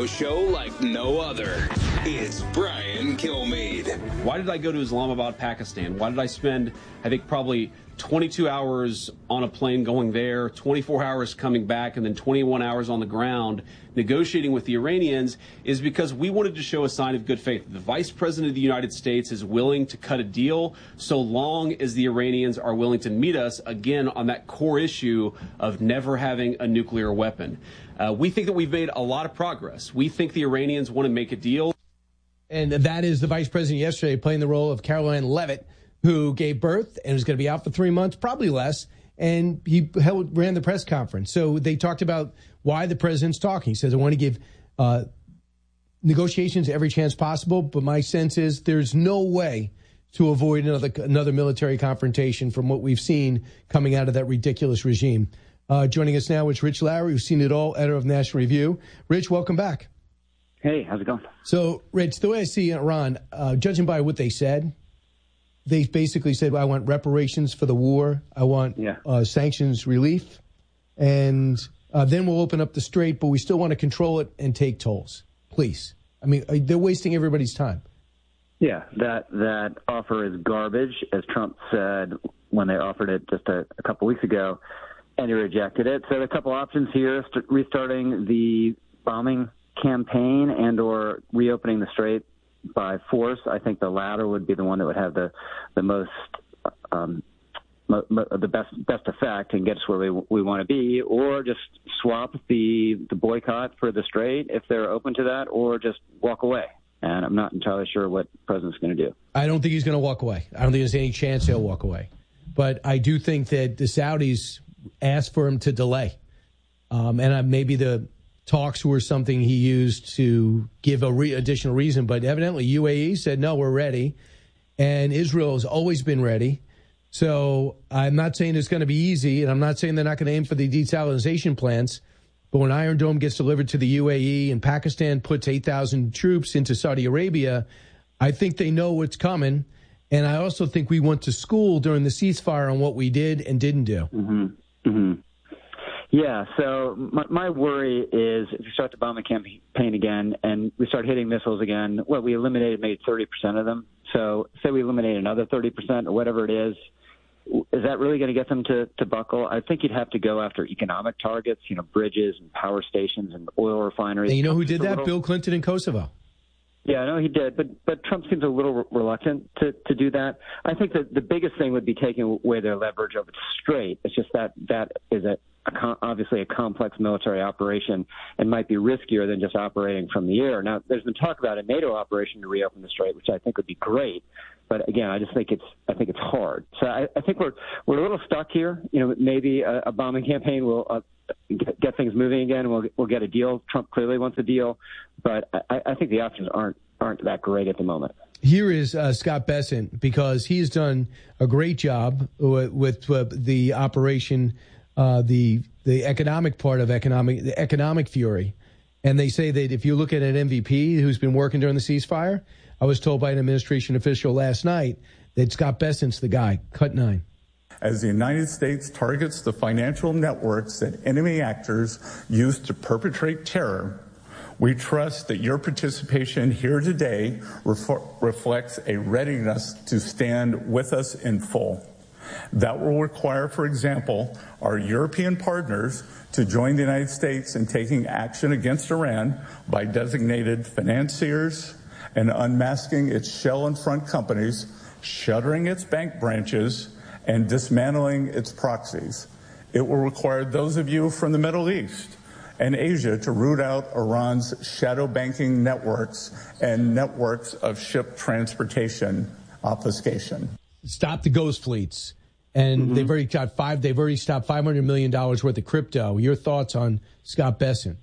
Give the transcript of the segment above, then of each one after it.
radio show like no other. It's Brian Kilmeade. Why did I go to Islamabad, Pakistan? Why did I spend, I think, probably 22 hours on a plane going there, 24 hours coming back, and then 21 hours on the ground negotiating with the Iranians? Is because we wanted to show a sign of good faith. The Vice President of the United States is willing to cut a deal so long as the Iranians are willing to meet us, again, on that core issue of never having a nuclear weapon. We think that we've made a lot of progress. We think the Iranians want to make a deal. And that is the Vice President yesterday playing the role of Caroline Leavitt, who gave birth and was going to be out for 3 months, probably less, and he ran the press conference. So they talked about why the president's talking. He says, I want to give negotiations every chance possible, but my sense is there's no way to avoid another military confrontation from what we've seen coming out of that ridiculous regime. Joining us now is Rich Lowry, who's seen it all, editor of National Review. Rich, welcome back. Hey, how's it going? So, Rich, the way I see Iran, judging by what they said, they basically said, well, I want reparations for the war. I want sanctions relief. And then we'll open up the strait, but we still want to control it and take tolls. Please. I mean, they're wasting everybody's time. Yeah, that offer is garbage, as Trump said when they offered it just a couple weeks ago, and he rejected it. So there are a couple options here, restarting the bombing campaign and or reopening the strait by force. I think the latter would be the one that would have the most the best effect and get us where we want to be, or just swap the boycott for the strait if they're open to that, or just walk away. And I'm not entirely sure what the president's going to do. I don't think he's going to walk away. I don't think there's any chance he'll walk away. But I do think that the Saudis asked for him to delay. And maybe the talks were something he used to give additional reason. But evidently UAE said, no, we're ready. And Israel has always been ready. So I'm not saying it's going to be easy, and I'm not saying they're not going to aim for the desalinization plants. But when Iron Dome gets delivered to the UAE and Pakistan puts 8,000 troops into Saudi Arabia, I think they know what's coming. And I also think we went to school during the ceasefire on what we did and didn't do. Mm-hmm. Mm-hmm. Yeah, so my worry is if we start the bombing campaign again and we start hitting missiles again, we eliminated maybe 30% of them. So say we eliminate another 30% or whatever it is that really going to get them to buckle? I think you'd have to go after economic targets, bridges and power stations and oil refineries. And you know who did that? Bill Clinton in Kosovo. Yeah, I know he did, but Trump seems a little reluctant to do that. I think that the biggest thing would be taking away their leverage over the strait. It's just that is obviously a complex military operation and might be riskier than just operating from the air. Now, there's been talk about a NATO operation to reopen the strait, which I think would be great. But again, I think it's hard. So I think we're a little stuck here. Maybe a bombing campaign will get things moving again. We'll get a deal. Trump clearly wants a deal, but I think the options aren't that great at the moment. Here is Scott Bessent, because he's done a great job with the operation, the economic part of the economic fury. And they say that if you look at an MVP who's been working during the ceasefire, I was told by an administration official last night that Scott Bessent's the guy. Cut 9. As the United States targets the financial networks that enemy actors use to perpetrate terror, we trust that your participation here today reflects a readiness to stand with us in full. That will require, for example, our European partners to join the United States in taking action against Iran by designated financiers and unmasking its shell and front companies, shuttering its bank branches, and dismantling its proxies. It will require those of you from the Middle East and Asia to root out Iran's shadow banking networks and networks of ship transportation obfuscation. Stop the ghost fleets. And they've already stopped $500 million worth of crypto. Your thoughts on Scott Bessent?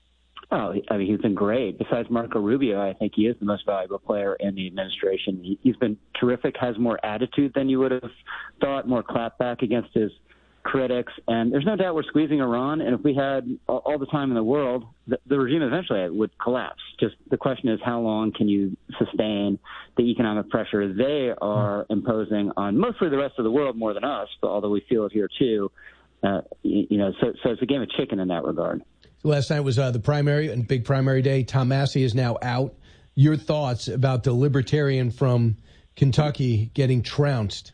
Oh, I mean, he's been great. Besides Marco Rubio, I think he is the most valuable player in the administration. He's been terrific, has more attitude than you would have thought, more clapback against his critics. And there's no doubt we're squeezing Iran. And if we had all the time in the world, the regime eventually would collapse. Just the question is, how long can you sustain the economic pressure they are imposing on mostly the rest of the world more than us, but although we feel it here too. So it's a game of chicken in that regard. Last night was the primary and big primary day. Tom Massey is now out. Your thoughts about the Libertarian from Kentucky getting trounced?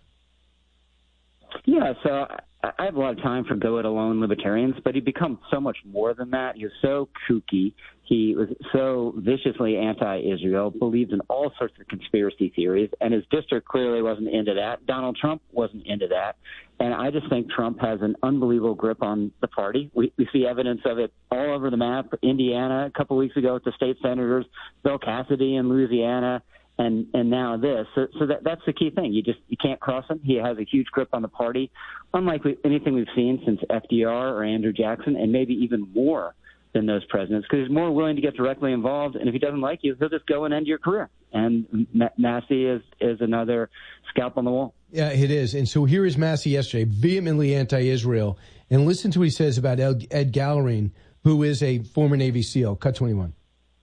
Yeah, so I have a lot of time for go-it-alone libertarians, but he becomes so much more than that. He was so kooky. He was so viciously anti-Israel, believed in all sorts of conspiracy theories, and his district clearly wasn't into that. Donald Trump wasn't into that. And I just think Trump has an unbelievable grip on the party. We see evidence of it all over the map. Indiana, a couple weeks ago with the state senators, Bill Cassidy in Louisiana, and now this. So that's the key thing. You can't cross him. He has a huge grip on the party, unlike anything we've seen since FDR or Andrew Jackson, and maybe even more than those presidents, because he's more willing to get directly involved. And if he doesn't like you, he'll just go and end your career. And Massey is another scalp on the wall. Yeah, it is. And so here is Massey yesterday, vehemently anti-Israel. And listen to what he says about Ed Gallerine, who is a former Navy SEAL. Cut 21.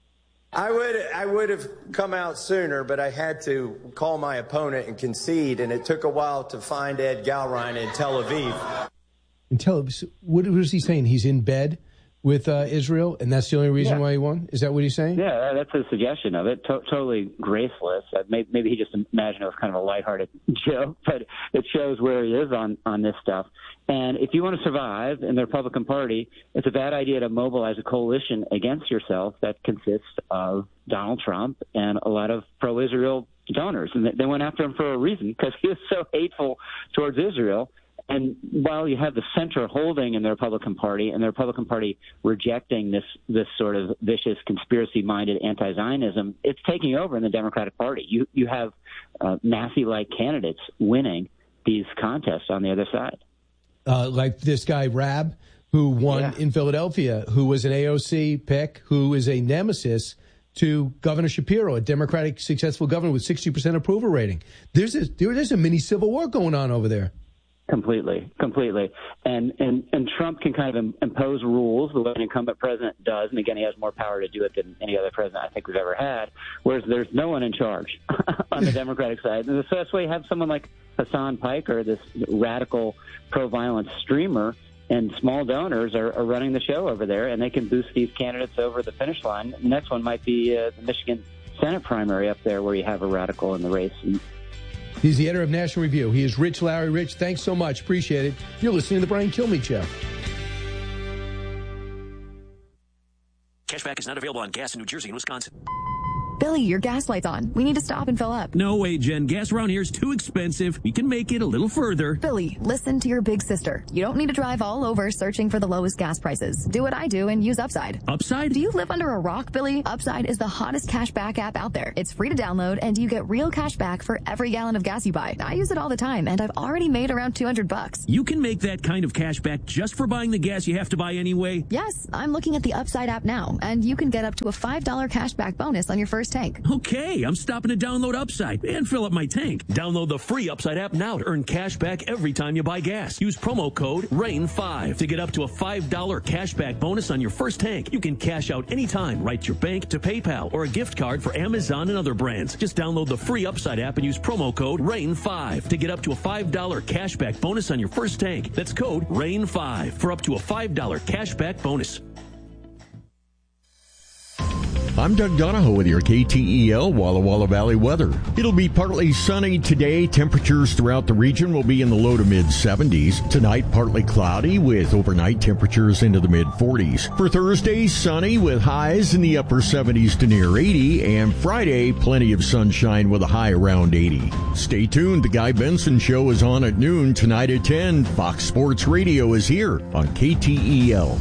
I would have come out sooner, but I had to call my opponent and concede, and it took a while to find Ed Gallerine in Tel Aviv. What was he saying? He's in bed with Israel, and that's the only reason why he won? Is that what he's saying? Yeah, that's a suggestion of it. Totally graceless. Maybe he just imagined it was kind of a lighthearted joke, but it shows where he is on this stuff. And if you want to survive in the Republican Party, it's a bad idea to mobilize a coalition against yourself that consists of Donald Trump and a lot of pro-Israel donors. And they went after him for a reason, because he was so hateful towards Israel. And while you have the center holding in the Republican Party and the Republican Party rejecting this sort of vicious, conspiracy-minded anti-Zionism, it's taking over in the Democratic Party. You have Massey-like candidates winning these contests on the other side. Like this guy, Raab, who won in Philadelphia, who was an AOC pick, who is a nemesis to Governor Shapiro, a Democratic successful governor with 60% approval rating. There's a mini civil war going on over there. Completely. And Trump can kind of impose rules the way an incumbent president does. And again, he has more power to do it than any other president I think we've ever had, whereas there's no one in charge on the Democratic side. And so that's why you have someone like Hassan Piker, this radical pro-violence streamer, and small donors are running the show over there, and they can boost these candidates over the finish line. The next one might be the Michigan Senate primary up there, where you have a radical in the race. He's the editor of National Review. He is Rich Lowry. Rich, thanks so much. Appreciate it. You're listening to The Brian Kilmeade Show. Cashback is not available on gas in New Jersey and Wisconsin. Billy, your gas light's on. We need to stop and fill up. No way, Jen. Gas around here is too expensive. We can make it a little further. Billy, listen to your big sister. You don't need to drive all over searching for the lowest gas prices. Do what I do and use Upside. Upside? Do you live under a rock, Billy? Upside is the hottest cashback app out there. It's free to download, and you get real cash back for every gallon of gas you buy. I use it all the time, and I've already made around $200. You can make that kind of cash back just for buying the gas you have to buy anyway? Yes, I'm looking at the Upside app now, and you can get up to a $5 cashback bonus on your first tank. Okay. I'm stopping to download Upside and fill up my tank. Download the free Upside app now to earn cash back every time you buy gas. Use promo code RAIN5 to get up to a $5 cash back bonus on your first tank. You can cash out anytime, right to your bank, to PayPal, or a gift card for Amazon and other brands. Just download the free Upside app and use promo code RAIN5 to get up to a $5 cash back bonus on your first tank. That's code RAIN5 for up to a $5 cash back bonus. I'm Doug Donahoe with your KTEL Walla Walla Valley weather. It'll be partly sunny today. Temperatures throughout the region will be in the low to mid 70s. Tonight, partly cloudy with overnight temperatures into the mid 40s. For Thursday, sunny with highs in the upper 70s to near 80. And Friday, plenty of sunshine with a high around 80. Stay tuned. The Guy Benson Show is on at noon tonight at 10. Fox Sports Radio is here on KTEL.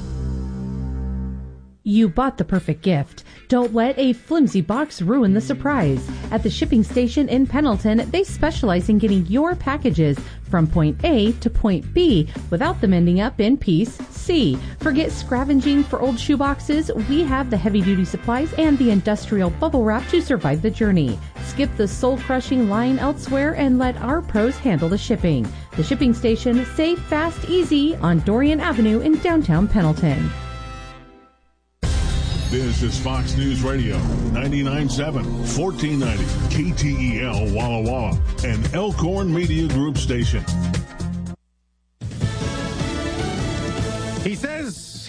You bought the perfect gift. Don't let a flimsy box ruin the surprise. At the shipping station in Pendleton, they specialize in getting your packages from point A to point B without them ending up in piece C. Forget scavenging for old shoeboxes. We have the heavy-duty supplies and the industrial bubble wrap to survive the journey. Skip the soul-crushing line elsewhere and let our pros handle the shipping. The shipping station, safe, fast, easy on Dorian Avenue in downtown Pendleton. This is Fox News Radio, 99.7, 1490, KTEL Walla Walla, an Elkhorn Media Group station. He says he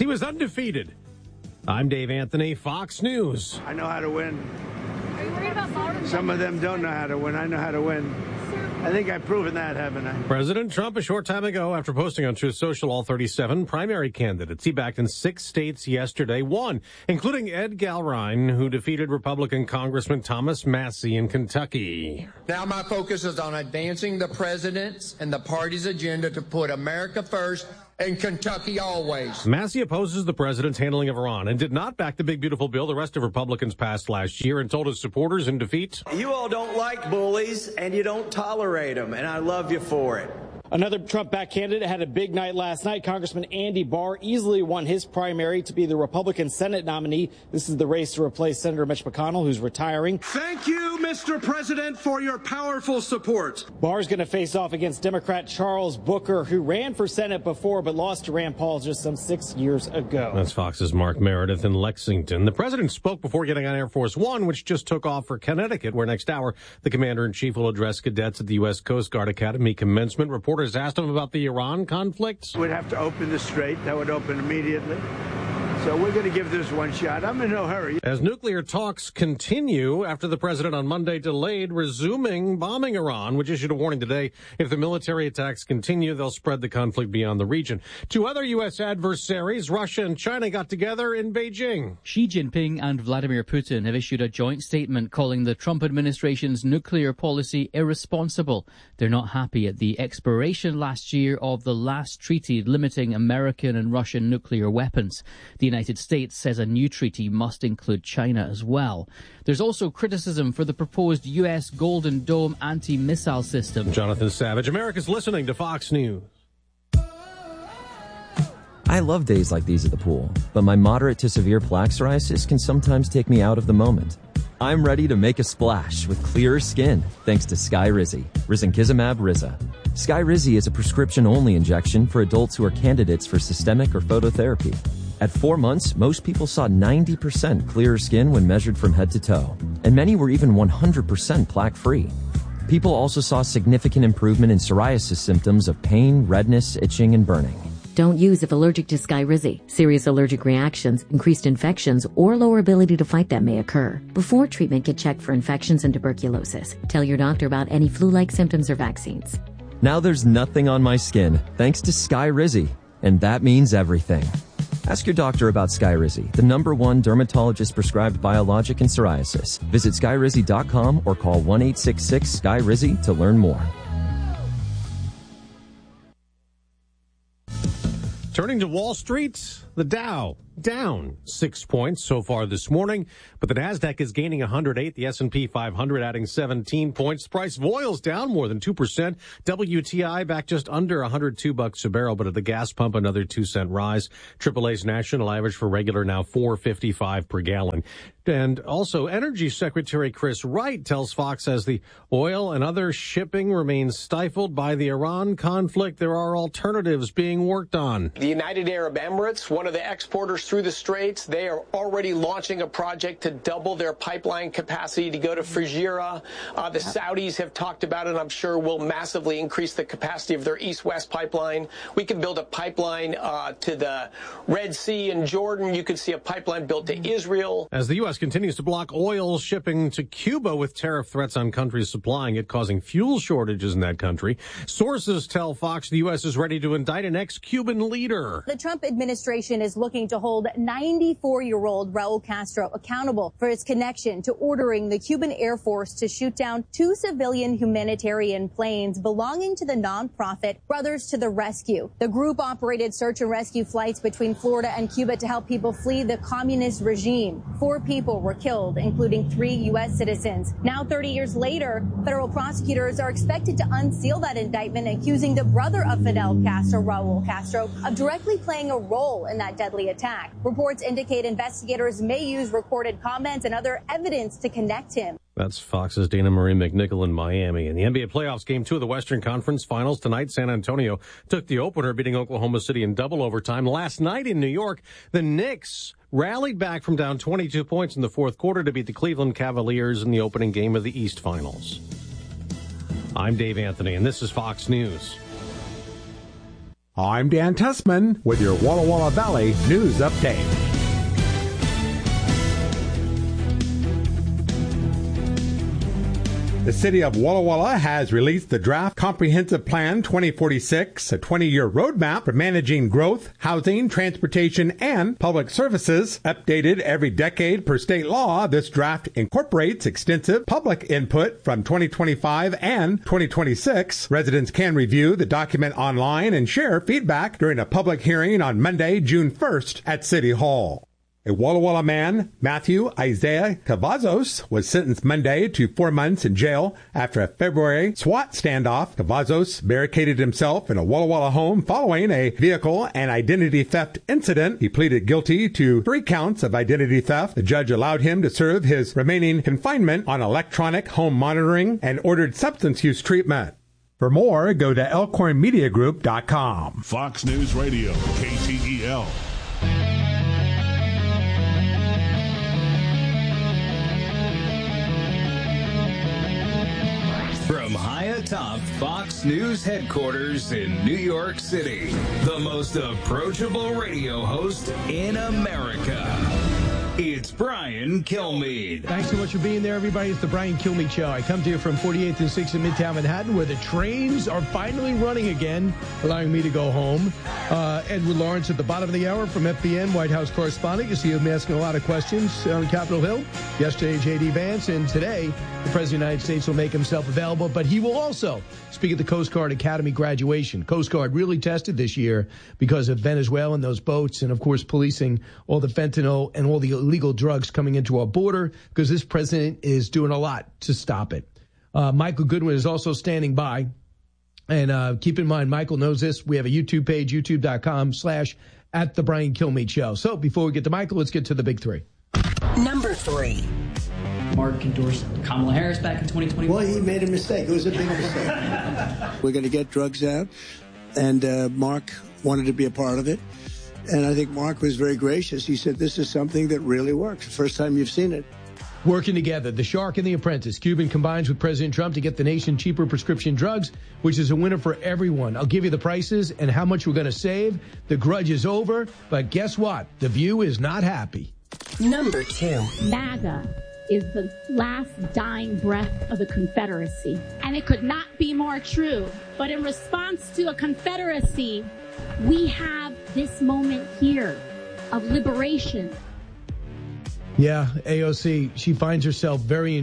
He was undefeated. I'm Dave Anthony, Fox News. I know how to win. Are you worried about Biden? Some of them don't know how to win. I know how to win. I think I've proven that, haven't I? President Trump, a short time ago, after posting on Truth Social all 37 primary candidates he backed in 6 states yesterday, won, including Ed Galrine, who defeated Republican Congressman Thomas Massie in Kentucky. Now my focus is on advancing the president's and the party's agenda to put America first and Kentucky always. Massie opposes the president's handling of Iran and did not back the big, beautiful bill the rest of Republicans passed last year and told his supporters in defeat, You all don't like bullies, and you don't tolerate them, and I love you for it. Another Trump-backed candidate had a big night last night. Congressman Andy Barr easily won his primary to be the Republican Senate nominee. This is the race to replace Senator Mitch McConnell, who's retiring. Thank you, Mr. President, for your powerful support. Barr's going to face off against Democrat Charles Booker, who ran for Senate before but lost to Rand Paul just some 6 years ago. That's Fox's Mark Meredith in Lexington. The president spoke before getting on Air Force One, which just took off for Connecticut, where next hour the commander-in-chief will address cadets at the U.S. Coast Guard Academy commencement. Reporters asked him about the Iran conflict. We'd have to open the strait. That would open immediately. So we're going to give this one shot. I'm in no hurry. As nuclear talks continue after the president on Monday delayed resuming bombing Iran, which issued a warning today. If the military attacks continue, they'll spread the conflict beyond the region. 2 other U.S. adversaries, Russia and China, got together in Beijing. Xi Jinping and Vladimir Putin have issued a joint statement calling the Trump administration's nuclear policy irresponsible. They're not happy at the expiration last year of the last treaty limiting American and Russian nuclear weapons. The United States says a new treaty must include China as well. There's also criticism for the proposed U.S. Golden Dome anti-missile system. Jonathan Savage, America's listening to Fox News. I love days like these at the pool, but my moderate to severe plaque psoriasis can sometimes take me out of the moment. I'm ready to make a splash with clearer skin thanks to Skyrizi, risankizumab Riza. Skyrizi is a prescription-only injection for adults who are candidates for systemic or phototherapy. At 4 months, most people saw 90% clearer skin when measured from head to toe, and many were even 100% plaque-free. People also saw significant improvement in psoriasis symptoms of pain, redness, itching, and burning. Don't use if allergic to Skyrizi. Serious allergic reactions, increased infections, or lower ability to fight them may occur. Before treatment, get checked for infections and tuberculosis. Tell your doctor about any flu-like symptoms or vaccines. Now there's nothing on my skin, thanks to Skyrizi, and that means everything. Ask your doctor about Skyrizi, the #1 dermatologist-prescribed biologic in psoriasis. Visit Skyrizi.com or call 1-866-SKYRIZI to learn more. Turning to Wall Street, the Dow down 6 points so far this morning, but the Nasdaq is gaining 108, the S&P 500 adding 17 points. The price of oil's down more than 2%. WTI back just under $102 a barrel, but at the gas pump another 2-cent rise. AAA's national average for regular now $4.55 per gallon. And also, Energy Secretary Chris Wright tells Fox as the oil and other shipping remains stifled by the Iran conflict, there are alternatives being worked on. The United Arab Emirates, one of the exporters through the Straits, they are already launching a project to double their pipeline capacity to go to Fujairah. The Saudis have talked about it, and I'm sure will massively increase the capacity of their east-west pipeline. We could build a pipeline to the Red Sea in Jordan. You could see a pipeline built to Israel. As the U.S. continues to block oil shipping to Cuba with tariff threats on countries supplying it, causing fuel shortages in that country, sources tell Fox the U.S. is ready to indict an ex-Cuban leader. The Trump administration is looking to hold 94-year-old Raul Castro accountable for his connection to ordering the Cuban Air Force to shoot down 2 civilian humanitarian planes belonging to the nonprofit Brothers to the Rescue. The group operated search and rescue flights between Florida and Cuba to help people flee the communist regime. 4 people were killed, including 3 U.S. citizens. Now, 30 years later, federal prosecutors are expected to unseal that indictment, accusing the brother of Fidel Castro, Raul Castro, of directly playing a role in that deadly attack. Reports indicate investigators may use recorded comments and other evidence to connect him. That's Fox's Dana Marie McNichol in Miami. In the NBA playoffs, Game 2 of the Western Conference Finals tonight, San Antonio took the opener, beating Oklahoma City in double overtime. Last night in New York, the Knicks rallied back from down 22 points in the fourth quarter to beat the Cleveland Cavaliers in the opening game of the East Finals. I'm Dave Anthony, and this is Fox News. I'm Dan Tessman with your Walla Walla Valley News Update. The city of Walla Walla has released the Draft Comprehensive Plan 2046, a 20-year roadmap for managing growth, housing, transportation, and public services. Updated every decade per state law, this draft incorporates extensive public input from 2025 and 2026. Residents can review the document online and share feedback during a public hearing on Monday, June 1st at City Hall. A Walla Walla man, Matthew Isaiah Cavazos, was sentenced Monday to 4 months in jail after a February SWAT standoff. Cavazos barricaded himself in a Walla Walla home following a vehicle and identity theft incident. He pleaded guilty to 3 counts of identity theft. The judge allowed him to serve his remaining confinement on electronic home monitoring and ordered substance use treatment. For more, go to elkhornmediagroup.com. Fox News Radio, KTEL. From high atop Fox News headquarters in New York City, the most approachable radio host in America. It's Brian Kilmeade. Thanks so much for being there, everybody. It's the Brian Kilmeade Show. I come to you from 48th and 6th in Midtown Manhattan, where the trains are finally running again, allowing me to go home. Edward Lawrence at the bottom of the hour from FBN, White House correspondent. You see him asking a lot of questions on Capitol Hill. Yesterday, J.D. Vance, and today, the President of the United States will make himself available, but he will also speak at the Coast Guard Academy graduation. Coast Guard really tested this year because of Venezuela and those boats, and, of course, policing all the fentanyl and all the illegal drugs coming into our border, because this president is doing a lot to stop it. Michael Goodwin is also standing by. And keep in mind, Michael knows this. We have a YouTube page, youtube.com/@The Brian Kilmeade Show. So before we get to Michael, let's get to the big three. Number 3. Mark endorsed Kamala Harris back in 2021. Well, he made a mistake. It was a big mistake. We're going to get drugs out, and Mark wanted to be a part of it. And I think Mark was very gracious. He said, this is something that really works. The first time you've seen it. Working together, The Shark and The Apprentice. Cuban combines with President Trump to get the nation cheaper prescription drugs, which is a winner for everyone. I'll give you the prices and how much we're going to save. The Grudge is over, but guess what? The View is not happy. Number 2. MAGA is the last dying breath of the Confederacy. And it could not be more true. But in response to a Confederacy, we have this moment here of liberation. Yeah, AOC, she finds herself very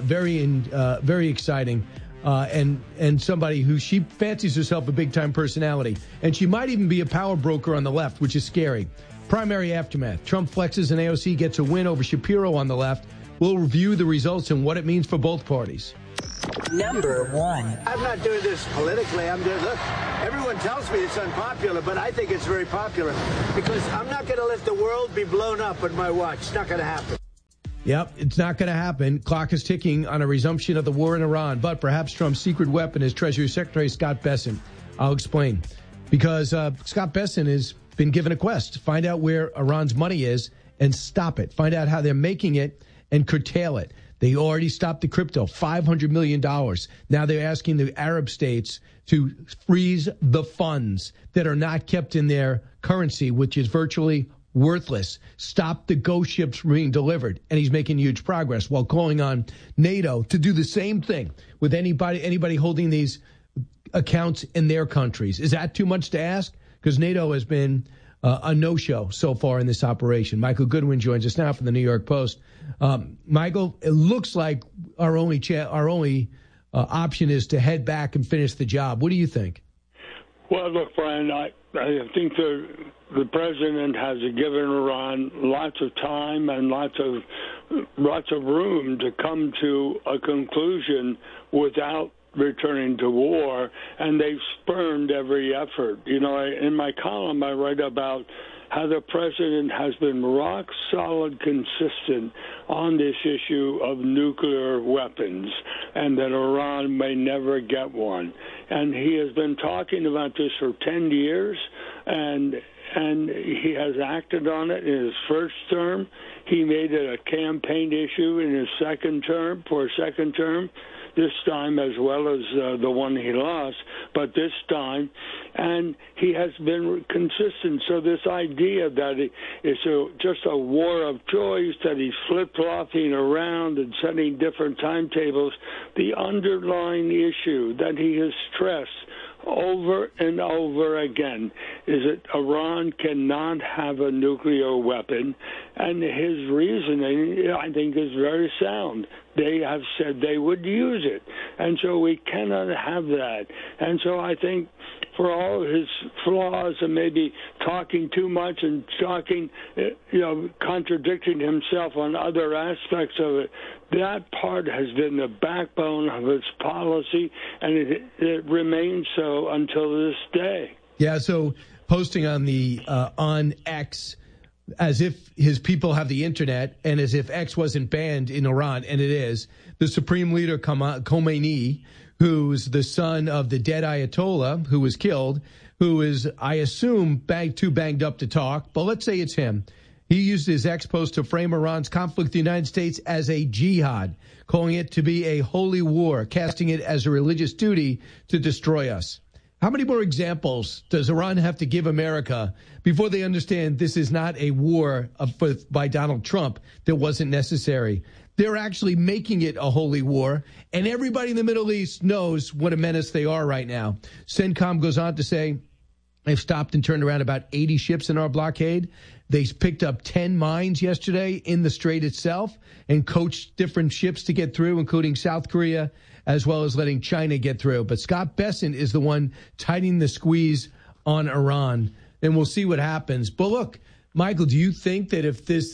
exciting, and somebody who she fancies herself a big-time personality. And she might even be a power broker on the left, which is scary. Primary aftermath. Trump flexes and AOC gets a win over Shapiro on the left. We'll review the results and what it means for both parties. Number 1. I'm not doing this politically. Look, everyone tells me it's unpopular, but I think it's very popular because I'm not going to let the world be blown up on my watch. It's not going to happen. Yep, it's not going to happen. Clock is ticking on a resumption of the war in Iran, but perhaps Trump's secret weapon is Treasury Secretary Scott Bessent. I'll explain. Because Scott Bessent has been given a quest to find out where Iran's money is and stop it. Find out how they're making it and curtail it. They already stopped the crypto, $500 million. Now they're asking the Arab states to freeze the funds that are not kept in their currency, which is virtually worthless. Stop the ghost ships being delivered. And he's making huge progress while calling on NATO to do the same thing with anybody holding these accounts in their countries. Is that too much to ask? Because NATO has been a no-show so far in this operation. Michael Goodwin joins us now from the New York Post. Michael, it looks like our only option is to head back and finish the job. What do you think? Well, look, Brian, I think the president has given Iran lots of time and lots of room to come to a conclusion without returning to war, and they've spurned every effort. You know, in my column, I write about how the president has been rock solid consistent on this issue of nuclear weapons and that Iran may never get one. And he has been talking about this for 10 years, and he has acted on it in his first term. He made it a campaign issue in his second term, for a second term. this time as well as the one he lost, but this time, and he has been consistent. So this idea that it's just a war of choice, that he's flip-flopping around and setting different timetables, the underlying issue that he has stressed over and over again is that Iran cannot have a nuclear weapon, and his reasoning, I think, is very sound. They have said they would use it, and so we cannot have that. And so I think for all his flaws and maybe talking too much and talking, contradicting himself on other aspects of it, that part has been the backbone of his policy, and it remains so until this day. Yeah, so posting on the on X as if his people have the internet and as if X wasn't banned in Iran, and it is, the Supreme Leader Khomeini, who's the son of the dead Ayatollah who was killed, who is, I assume, too banged up to talk, but let's say it's him. He used his X post to frame Iran's conflict with the United States as a jihad, calling it to be a holy war, casting it as a religious duty to destroy us. How many more examples does Iran have to give America before they understand this is not a war by Donald Trump that wasn't necessary? They're actually making it a holy war, and everybody in the Middle East knows what a menace they are right now. CENTCOM goes on to say they've stopped and turned around about 80 ships in our blockade. They picked up 10 mines yesterday in the strait itself and coached different ships to get through, including South Korea, as well as letting China get through. But Scott Bessent is the one tightening the squeeze on Iran, and we'll see what happens. But look, Michael, do you think that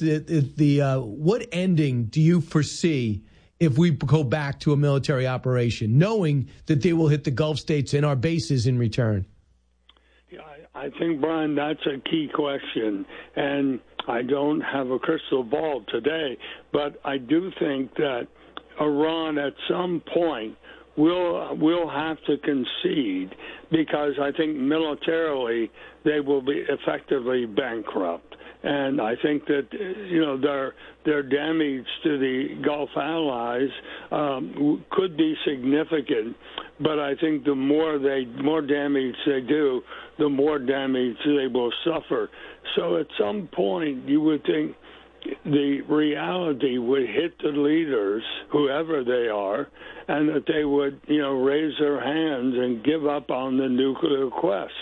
what ending do you foresee if we go back to a military operation, knowing that they will hit the Gulf states and our bases in return? Yeah, I think, Brian, that's a key question, and I don't have a crystal ball today, but I do think that Iran at some point will have to concede, because I think militarily they will be effectively bankrupt. And I think that their damage to the Gulf allies could be significant. But I think the more damage they do, the more damage they will suffer. So at some point, you would think the reality would hit the leaders, whoever they are, and that they would, raise their hands and give up on the nuclear quest.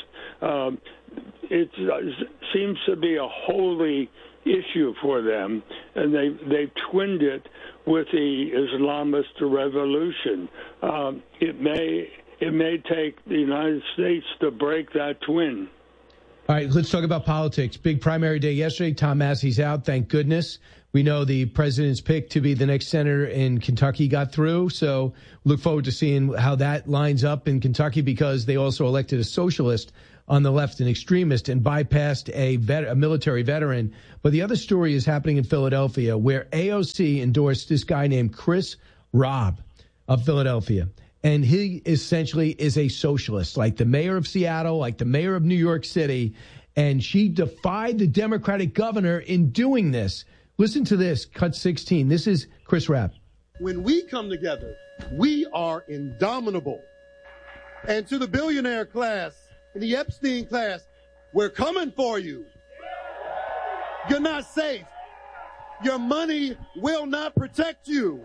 It seems to be a holy issue for them, and they twinned it with the Islamist revolution. It may take the United States to break that twin. All right, let's talk about politics. Big primary day yesterday. Tom Massey's out, thank goodness. We know the president's pick to be the next senator in Kentucky got through, so look forward to seeing how that lines up in Kentucky, because they also elected a socialist on the left, an extremist, and bypassed a military veteran. But the other story is happening in Philadelphia, where AOC endorsed this guy named Chris Robb of Philadelphia. And he essentially is a socialist, like the mayor of Seattle, like the mayor of New York City. And she defied the Democratic governor in doing this. Listen to this, cut 16. This is Chris Robb. When we come together, we are indomitable. And to the billionaire class and the Epstein class, we're coming for you. You're not safe. Your money will not protect you.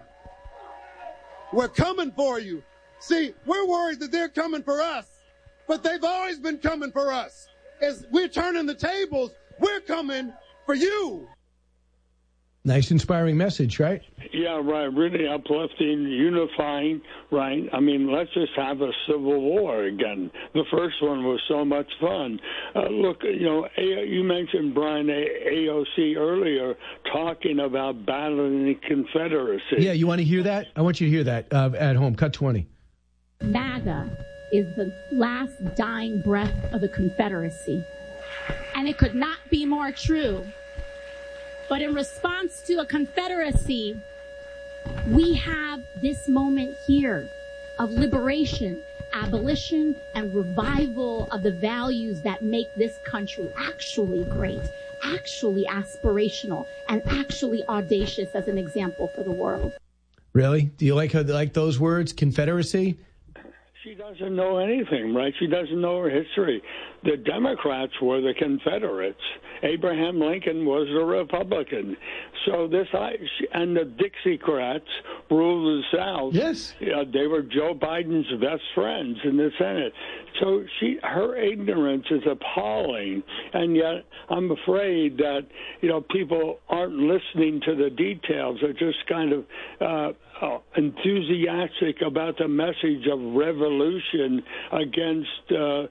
We're coming for you. See, we're worried that they're coming for us, but they've always been coming for us. As we're turning the tables, we're coming for you. Nice, inspiring message, right? Yeah, right. Really uplifting, unifying, right? I mean, let's just have a civil war again. The first one was so much fun. Look, you mentioned, Brian, AOC earlier talking about battling the Confederacy. Yeah, you want to hear that? I want you to hear that at home. Cut 20. MAGA is the last dying breath of the Confederacy. And it could not be more true. But in response to a Confederacy, we have this moment here of liberation, abolition, and revival of the values that make this country actually great, actually aspirational, and actually audacious as an example for the world. Really? Do you like those words, Confederacy? She doesn't know anything, right? She doesn't know her history. The Democrats were the Confederates. Abraham Lincoln was a Republican. So and the Dixiecrats ruled the South. Yes. They were Joe Biden's best friends in the Senate. So her ignorance is appalling. And yet I'm afraid that, people aren't listening to the details. They're just kind of enthusiastic about the message of revolution against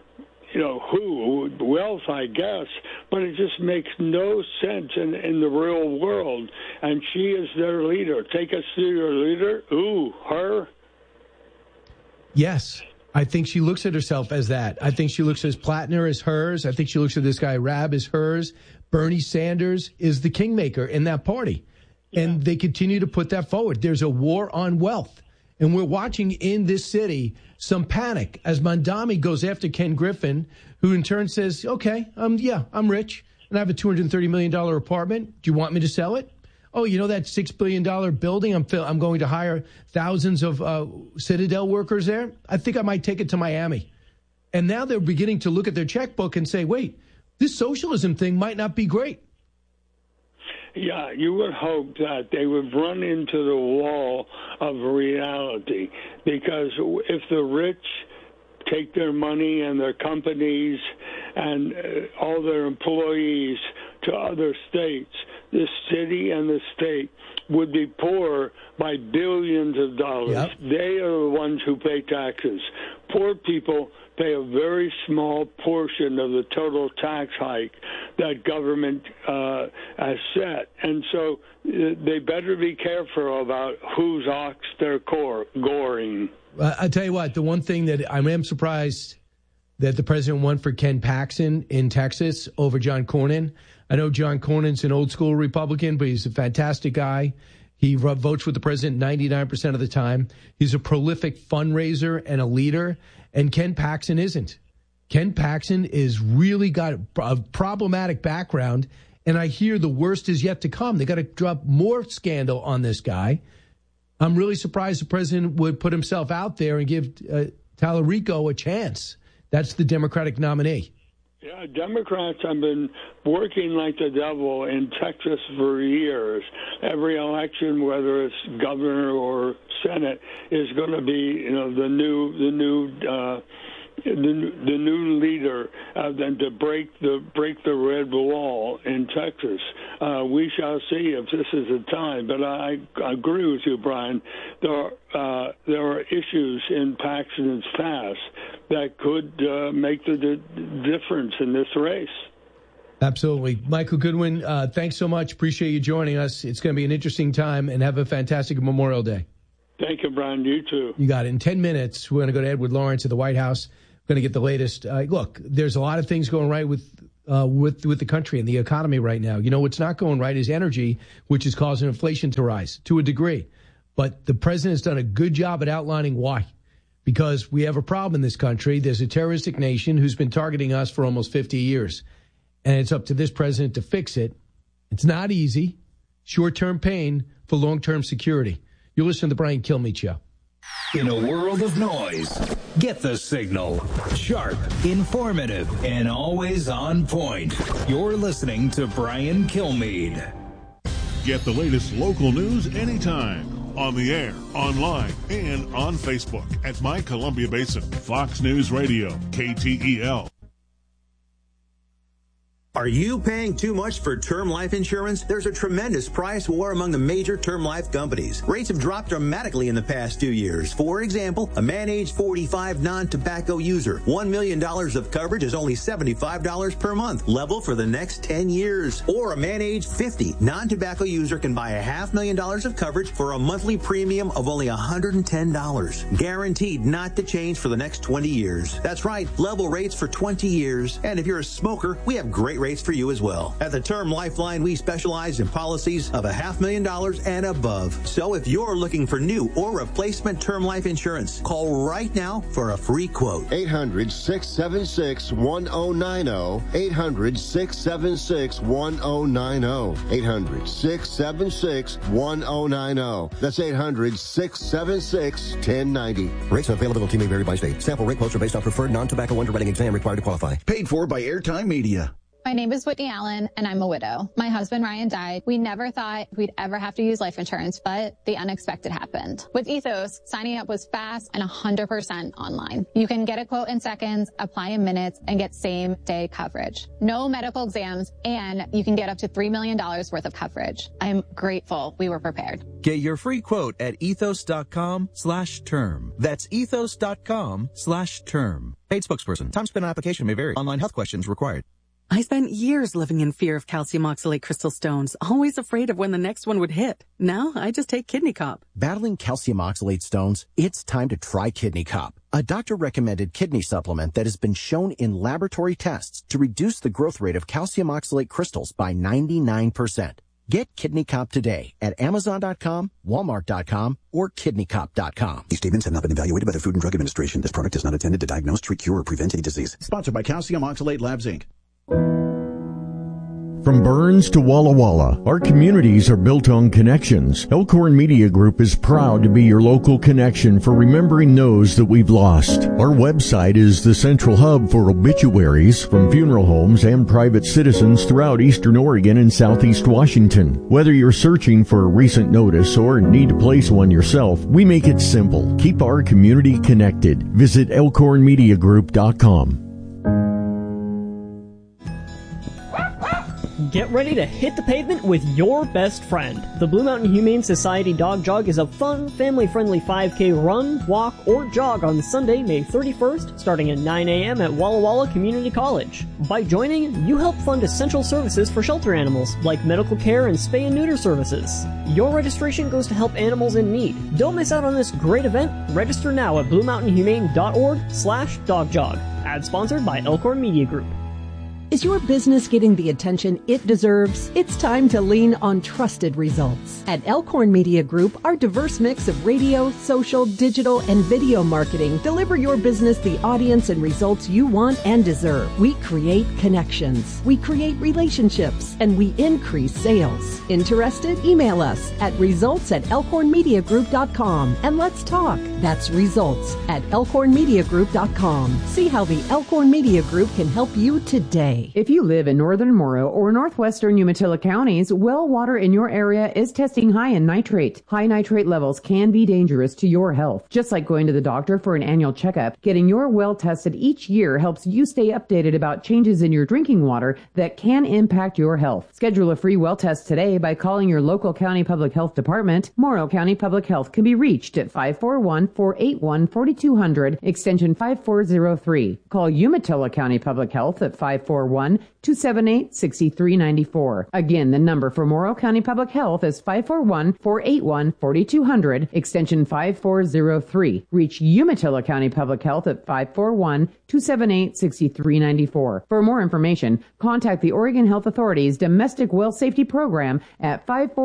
wealth, I guess, but it just makes no sense in the real world. And she is their leader. Take us through your leader. Ooh, her? Yes. I think she looks at herself as that. I think she looks at Plattner as hers. I think she looks at this guy Rabb as hers. Bernie Sanders is the kingmaker in that party. Yeah. And they continue to put that forward. There's a war on wealth. And we're watching in this city some panic as Mamdani goes after Ken Griffin, who in turn says, okay, I'm rich and I have a $230 million apartment. Do you want me to sell it? Oh, that $6 billion building? I'm going to hire thousands of Citadel workers there. I think I might take it to Miami. And now they're beginning to look at their checkbook and say, wait, this socialism thing might not be great. Yeah, you would hope that they would run into the wall of reality, because if the rich take their money and their companies and all their employees to other states, the city and the state would be poor by billions of dollars. Yep. They are the ones who pay taxes. Poor people pay a very small portion of the total tax hike that government has set. And so they better be careful about whose ox they're goring. I tell you what, the one thing that I am surprised that the president won for Ken Paxton in Texas over John Cornyn. I know John Cornyn's an old school Republican, but he's a fantastic guy. He votes with the president 99% of the time. He's a prolific fundraiser and a leader, and Ken Paxton isn't. Ken Paxton is really got a problematic background, and I hear the worst is yet to come. They got to drop more scandal on this guy. I'm really surprised the president would put himself out there and give Tallarico a chance. That's the Democratic nominee. Yeah, Democrats have been working like the devil in Texas for years. Every election, whether it's governor or Senate, is going to be, the new leader, then to break the red wall in Texas. We shall see if this is the time. But I agree with you, Brian. There are issues in Paxton's past that could make the difference in this race. Absolutely. Michael Goodwin, thanks so much. Appreciate you joining us. It's going to be an interesting time, and have a fantastic Memorial Day. Thank you, Brian. You too. You got it. In 10 minutes, we're going to go to Edward Lawrence at the White House. We're going to get the latest. Look, there's a lot of things going right with the country and the economy right now. What's not going right is energy, which is causing inflation to rise to a degree. But the president has done a good job at outlining why. Because we have a problem in this country. There's a terroristic nation who's been targeting us for almost 50 years. And it's up to this president to fix it. It's not easy. Short-term pain for long-term security. You're listening to the Brian Kilmeade Show. In a world of noise, get the signal. Sharp, informative, and always on point. You're listening to Brian Kilmeade. Get the latest local news anytime. On the air, online, and on Facebook at My Columbia Basin. Fox News Radio, KTEL. Are you paying too much for term life insurance? There's a tremendous price war among the major term life companies. Rates have dropped dramatically in the past 2 years. For example, a man age 45 non-tobacco user, $1 million of coverage is only $75 per month, level for the next 10 years. Or a man age 50 non-tobacco user can buy $500,000 of coverage for a monthly premium of only $110. Guaranteed not to change for the next 20 years. That's right, level rates for 20 years. And if you're a smoker, we have great rates for you as well. At the Term Lifeline, we specialize in policies of $500,000 and above. So if you're looking for new or replacement term life insurance, call right now for a free quote. 800-676-1090. 800-676-1090. 800-676-1090. That's 800-676-1090. Rates and availability may vary by state. Sample rate quotes are based on preferred non-tobacco underwriting exam required to qualify. Paid for by Airtime Media. My name is Whitney Allen, and I'm a widow. My husband, Ryan, died. We never thought we'd ever have to use life insurance, but the unexpected happened. With Ethos, signing up was fast and 100% online. You can get a quote in seconds, apply in minutes, and get same-day coverage. No medical exams, and you can get up to $3 million worth of coverage. I'm grateful we were prepared. Get your free quote at ethos.com/term. That's ethos.com/term. Paid spokesperson. Time spent on application may vary. Online health questions required. I spent years living in fear of calcium oxalate crystal stones, always afraid of when the next one would hit. Now I just take Kidney Cop. Battling calcium oxalate stones? It's time to try Kidney Cop, a doctor-recommended kidney supplement that has been shown in laboratory tests to reduce the growth rate of calcium oxalate crystals by 99%. Get Kidney Cop today at Amazon.com, Walmart.com, or KidneyCop.com. These statements have not been evaluated by the Food and Drug Administration. This product is not intended to diagnose, treat, cure, or prevent any disease. Sponsored by Calcium Oxalate Labs, Inc. From Burns to Walla Walla, our communities are built on connections. Elkhorn Media Group is proud to be your local connection for remembering those that we've lost. Our website is the central hub for obituaries from funeral homes and private citizens throughout Eastern Oregon and Southeast Washington. Whether you're searching for a recent notice or need to place one yourself, we make it simple. Keep our community connected. Visit elkhornmediagroup.com. Get ready to hit the pavement with your best friend. The Blue Mountain Humane Society Dog Jog is a fun, family-friendly 5K run, walk, or jog on Sunday, May 31st, starting at 9 a.m. at Walla Walla Community College. By joining, you help fund essential services for shelter animals, like medical care and spay and neuter services. Your registration goes to help animals in need. Don't miss out on this great event. Register now at bluemountainhumane.org/dogjog. Ad sponsored by Elkhorn Media Group. Is your business getting the attention it deserves? It's time to lean on trusted results. At Elkhorn Media Group, our diverse mix of radio, social, digital, and video marketing deliver your business the audience and results you want and deserve. We create connections, we create relationships, and we increase sales. Interested? Email us at results@elkhornmediagroup.com and let's talk. That's results@elkhornmediagroup.com. See how the Elkhorn Media Group can help you today. If you live in northern Morrow or northwestern Umatilla counties, well water in your area is testing high in nitrate. High nitrate levels can be dangerous to your health. Just like going to the doctor for an annual checkup, getting your well tested each year helps you stay updated about changes in your drinking water that can impact your health. Schedule a free well test today by calling your local county public health department. Morrow County Public Health can be reached at 541-481-4200, extension 5403. Call Umatilla County Public Health at 541-278-6394. Again, the number for Morrow County Public Health is 541-481-4200, extension 5403. Reach Umatilla County Public Health at 541-278-6394. For more information, contact the Oregon Health Authority's Domestic Well Safety Program at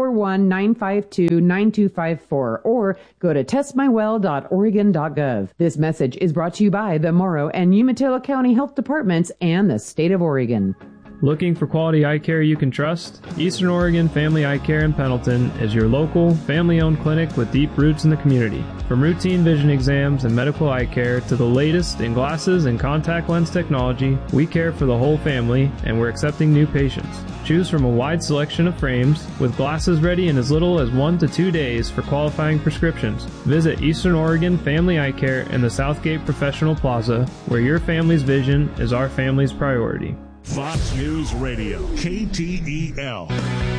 541-952-9254 or go to testmywell.oregon.gov. This message is brought to you by the Morrow and Umatilla County Health Departments and the State of Oregon. Looking for quality eye care you can trust? Eastern Oregon Family Eye Care in Pendleton is your local, family-owned clinic with deep roots in the community. From routine vision exams and medical eye care to the latest in glasses and contact lens technology, we care for the whole family and we're accepting new patients. Choose from a wide selection of frames with glasses ready in as little as 1 to 2 days for qualifying prescriptions. Visit Eastern Oregon Family Eye Care in the Southgate Professional Plaza, where your family's vision is our family's priority. Fox News Radio, KTEL.